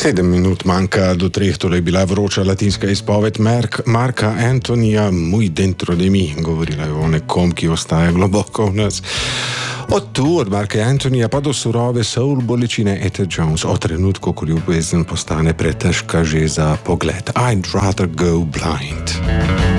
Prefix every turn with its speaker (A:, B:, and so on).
A: 7 minut manca do 3, torej bila vroča latinska izpoved Marka Antonija, Muy dentro de mi, govorila je o nekom, ki ostaja globoko v nas. Od Marka Antonija pa do surove soul bolečine Etta Jones, o trenutku, ko ljubezen postane pretežka že za pogled. I'd rather go blind.